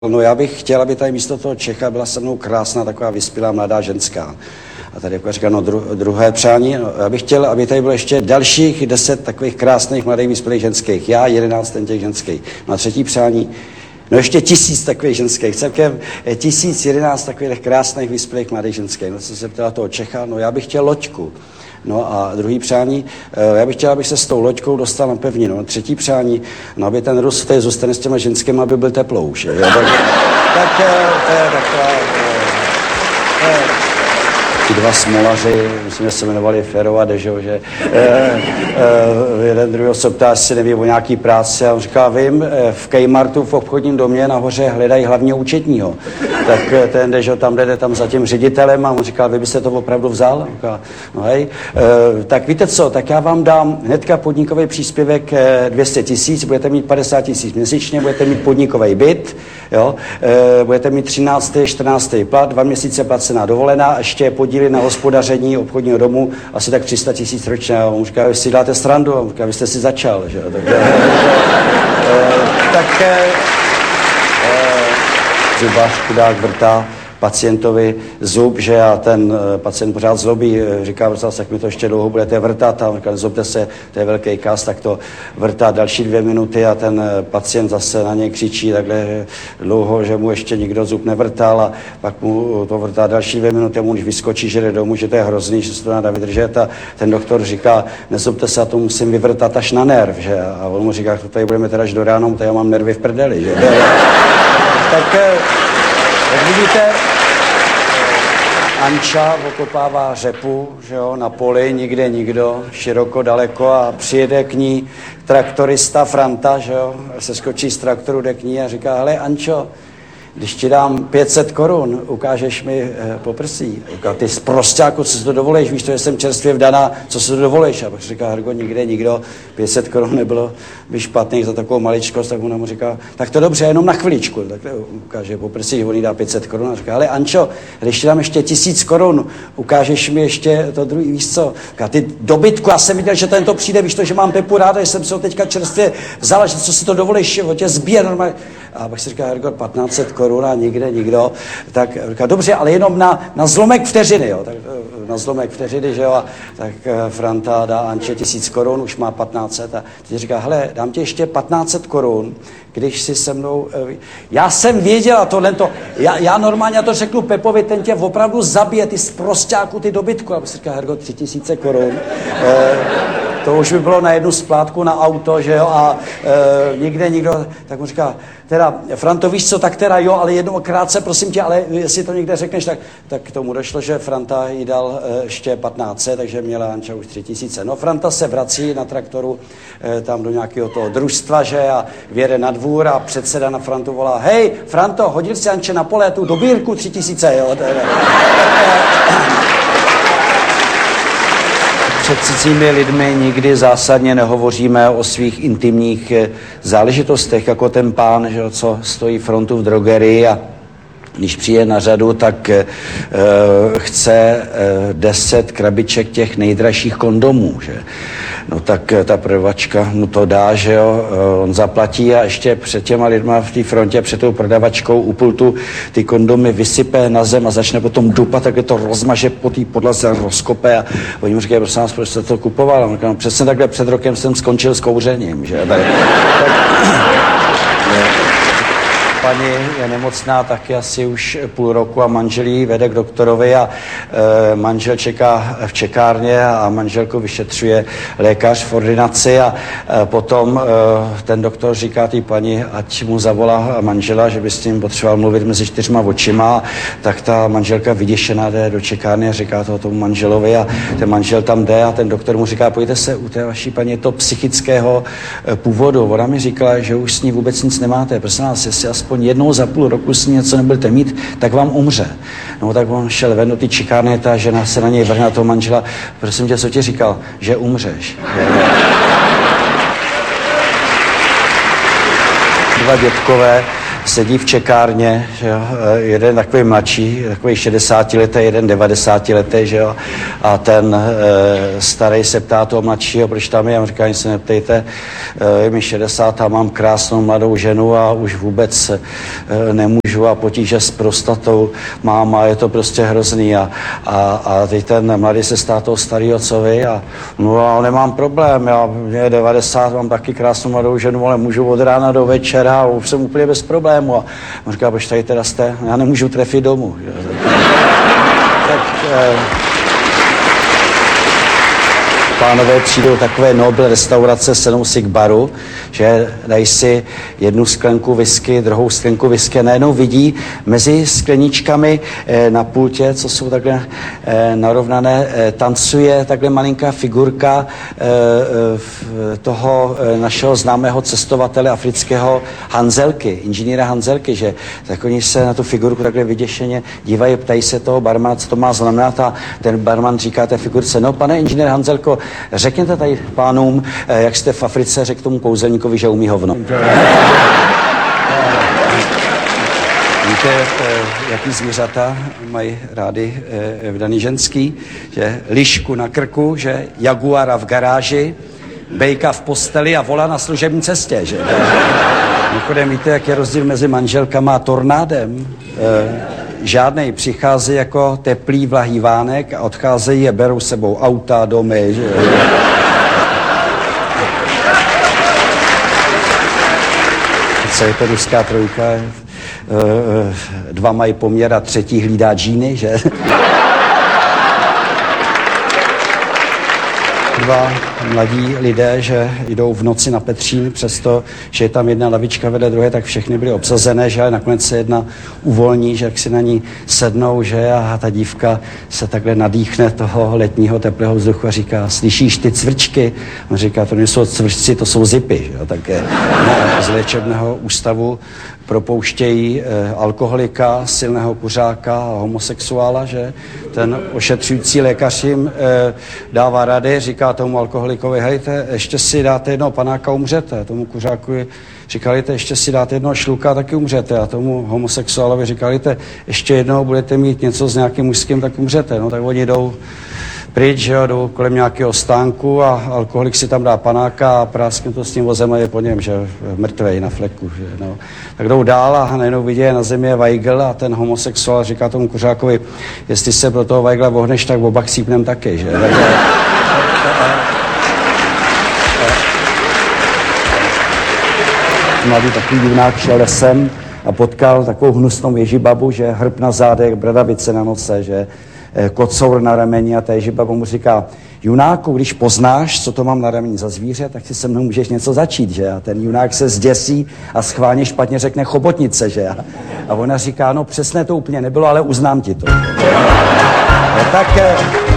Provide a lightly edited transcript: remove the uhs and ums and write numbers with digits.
No já bych chtěl, aby tady místo toho Čecha byla se mnou krásná taková vyspělá mladá ženská. A tady jako říkám, no druhé přání, no, já bych chtěl, aby tady bylo ještě dalších 10 takových krásných mladých vyspělých ženských. Já 11 těch ženských. No a třetí přání, no ještě 1000 takových ženských. Celkem 1011 takových krásných vyspělých mladých ženských. No co se ptala toho Čecha, no já bych chtěl loďku. No a druhý přání, já bych chtěl, abych se s tou loďkou dostal na pevninu. No, třetí přání, no aby ten Rus tady zůstane s těma ženskými, aby byl teplouš. Tak to je taková... Ti dva smolaři, myslím, že se jmenovali Fero a Dežo, že jeden druhého se ptá, jestli neví o nějaký práci a on říká, vím, v Kmartu v obchodním domě nahoře hledají hlavně účetního. Tak ten Dežo tam jde tam za tím ředitelem a on říká, vy byste to opravdu vzal? Říká, no hej, tak víte co, tak já vám dám hnedka podnikový příspěvek 200 000, budete mít 50 000 měsíčně, budete mít podnikový byt, jo, budete mít 13. 14. plat, 2 měsíce placená dovolená, ještě podíly na hospodaření obchodního domu, asi tak 300 000 ročně. A on říká, vy si dáte srandu, a on říká, vy jste si začal, že jo. Tak zubař chudák vrtá pacientovi zub, že a ten pacient pořád zlobí, říká, tak mi to ještě dlouho budete vrtat a on říká, nezlobte se, to je velký kas, tak to vrtá další 2 minuty a ten pacient zase na něj křičí takhle dlouho, že mu ještě nikdo zub nevrtal a pak mu to vrtá další 2 minuty a mu když vyskočí, že jde domů, že to je hrozný, že se to nedá vydržet a ten doktor říká, nezlobte se, a to musím vyvrtat až na nerv, že a on mu říká, tady budeme teda až do rána, tady já mám nervy v prdeli, že tak jak vidíte, Anča okopává řepu, že jo, na poli, nikde nikdo, široko, daleko a přijede k ní traktorista Franta, že jo, se skočí z traktoru, jde k ní a říká, hele Ančo, když ti dám 500 korun, ukážeš mi poprsí. Říká, ty sprosťáku, co si to dovolíš, víš to, že jsem čerstvě vdaná, co si to dovolíš? A pak říká, Hergo, nikde nikdo, 500 korun nebylo by špatných za takovou maličkost, tak ona mu říká, tak to dobře, jenom na chviličku. Tak ukáže poprsí, on jí dá 500 korun a říká, ale Ančo, když ti dám ještě 1000 korun, ukážeš mi ještě to druhý, víš co? Říká, ty dobytku, já jsem viděl, že tento přijde, víš to, že mám Pepu ráda, že jsem se ho teďka čerstvě vzala, že co si to dovolíš, tě zbije normálně. A pak si říká, Hergo, 1500 korun a nikde nikdo, tak říká, dobře, ale jenom na zlomek vteřiny, jo, tak na zlomek vteřiny, že jo, a tak Franta dá Anče 1000 korun, už má 1500 a teď říká, hele, dám ti ještě 1500 korun, když si se mnou, já jsem věděla tohleto, já normálně to řeknu Pepovi, ten tě opravdu zabije, ty sprosťáku, ty dobytku, a pak si říká, Hergo, 3000 korun, to už by bylo na jednu splátku na auto, že jo, a nikde nikdo, tak mu říká, teda, Franto, víš co, tak teda jo, ale jednou krátce, prosím tě, ale jestli to někde řekneš, tak k tomu došlo, že Franta jí dal ještě 1500, takže měla Anča už 3000. No, Franta se vrací na traktoru tam do nějakého toho družstva, že, a vyjede na dvůr a předseda na Frantu volá, hej, Franto, hodil si Anče na pole tu dobírku 3000, jo, Před cizími lidmi nikdy zásadně nehovoříme o svých intimních záležitostech, jako ten pán, že, co stojí frontu v drogerii a když přijde na řadu, tak chce 10 krabiček těch nejdražších kondomů, že? No tak ta prodavačka mu to dá, že jo, on zaplatí a ještě před těma lidma v té frontě, před tou prodavačkou u pultu ty kondomy vysype na zem a začne potom dupat, tak to rozmaže po té podlaze, rozkope a oni mu říkají, prosím vás, proč jste to kupoval? A on říká, no, přesně takhle před rokem jsem skončil s kouřením, že? Paní je nemocná taky asi už půl roku a manžel jí vede k doktorovi a manžel čeká v čekárně a manželku vyšetřuje lékař v ordinaci a potom ten doktor říká té paní, ať mu zavolá manžela, že by s tím potřeboval mluvit mezi 4 očima, tak ta manželka vyděšená jde do čekárny a říká to tomu manželovi a ten manžel tam jde a ten doktor mu říká, pojďte se, u té vaší paní je to psychického původu. Ona mi říkala, že už s ní vůbec nic nemáte, prosím vás, jestli aspoň jednou za půl roku s ní něco nebudete mít, tak vám umře. No tak on šel ven do té čekárny, ta žena se na něj vrhne, na toho manžela, prosím tě, co ti říkal? Že umřeš. Dva dětkové sedí v čekárně, že jo, jeden takový mladší, takový 60letý, jeden 90letý, že jo, a ten starý se ptá toho mladšího, proč tam je, a říká, nic se neptejte, je mi 60 a mám krásnou mladou ženu a už vůbec nemůžu a potíže s prostatou mám a je to prostě hrozný a teď ten mladý se stá toho starýho, co vy, a no, ale nemám problém, mě je 90, mám taky krásnou mladou ženu, ale můžu od rána do večera a už jsem úplně bez problému. A on říká, proč tady teda jste? Já nemůžu trefit domů. Tak pánové přijdou takové Nobel restaurace, sednou si k baru, že dají si jednu sklenku whisky, druhou sklenku whisky a najednou vidí mezi skleničkami na pultě, co jsou takhle narovnané, tancuje takhle malinká figurka toho našeho známého cestovatele afrického Hanzelky, inženýra Hanzelky, že tak oni se na tu figurku takhle vyděšeně dívají, ptají se toho barmana, co to má znamenat, a ten barman říká té figurce, no pane inženýr Hanzelko, řekněte tady pánům, jak jste v Africe řekl tomu kouzelníkovi, že umí hovno. Víte, jaký zvířata mají rády vdaný ženský? Že lišku na krku, že jaguara v garáži, bejka v posteli a vola na služební cestě, že? Mimochodem, víte, jak je rozdíl mezi manželkama a tornádem? Žádnej přichází jako teplý vlahý vánek a odcházejí a berou sebou auta, domy, že? Co je to ruská trojka? Dva mají poměr a třetí hlídá džíny, že? Dva mladí lidé, že jdou v noci na Petřín, přesto, že je tam jedna lavička vedle druhé, tak všechny byly obsazené, že nakonec se jedna uvolní, že jak si na ní sednou, že a ta dívka se takhle nadýchne toho letního teplého vzduchu a říká, slyšíš ty cvrčky? On říká, to nejsou cvrčci, to jsou zipy, že? Tak z léčebného ústavu propouštějí alkoholika, silného kuřáka a homosexuála, že ten ošetřující lékař jim dává rady, říká tomu alkoholikovi, hejte, ještě si dáte jednoho panáka, umřete. Tomu kuřákovi říkali, ještě si dáte jednoho šluka, taky umřete. A tomu homosexuálovi říkali, ještě jednou budete mít něco s nějakým mužským, tak umřete. No tak oni jdou pryč, že jo, jdou kolem nějakého stánku a alkoholik si tam dá panáka a práskne to s tím vozem a je po něm, že mrtvej na fleku, že no. Tak jdou dál a najednou vidí, na zemi je Weigl a ten homosexuál říká tomu kuřákovi, jestli se pro toho Weigla vohneš, tak oba chcípnem taky, že? Mladý takový junák šel lesem a potkal takovou hnusnou ježibabu, že hrb na zádech, bradavice na noce, že kocour na rameni a ta ježibaba mu říká, junáku, když poznáš, co to mám na rameni za zvíře, tak si se mnou můžeš něco začít, že? A ten junák se zděsí a schválně špatně řekne chobotnice, že? A ona říká, no přesně to úplně nebylo, ale uznám ti to. No, tak